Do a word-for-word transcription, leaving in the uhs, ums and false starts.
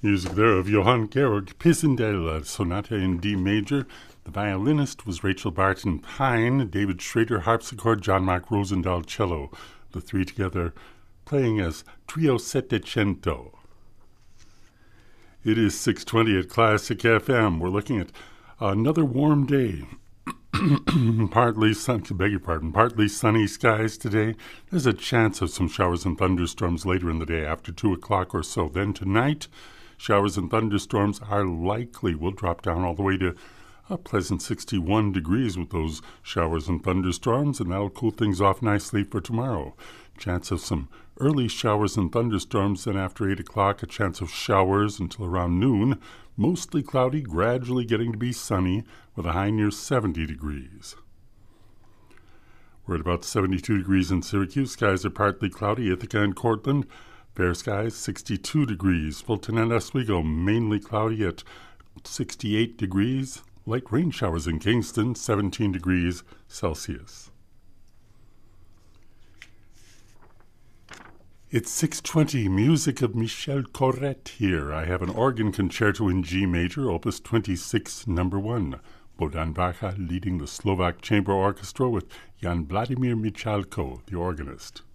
Music there of Johann Georg Pisendel, Sonata in D major. The violinist was Rachel Barton Pine, David Schrader harpsichord, John Mark Rosendahl cello. The three together playing as Trio Settecento. It is six twenty at Classic F M. We're looking at another warm day. partly sun, beg your pardon, partly sunny skies today. There's a chance of some showers and thunderstorms later in the day after two o'clock or so. Then tonight, showers and thunderstorms are likely. We'll drop down all the way to a pleasant sixty-one degrees with those showers and thunderstorms, and that'll cool things off nicely for tomorrow. Chance of some early showers and thunderstorms, then after eight o'clock, a chance of showers until around noon. Mostly cloudy, gradually getting to be sunny with a high near seventy degrees. We're at about seventy-two degrees in Syracuse. Skies are partly cloudy. Ithaca and Cortland, fair skies, sixty-two degrees. Fulton and Oswego, mainly cloudy at sixty-eight degrees. Light rain showers in Kingston, seventeen degrees Celsius. It's six twenty, music of Michel Corrette here. I have an organ concerto in G major, opus twenty-six, number one. Bohdan Vacha leading the Slovak Chamber Orchestra with Jan Vladimir Michalko, the organist.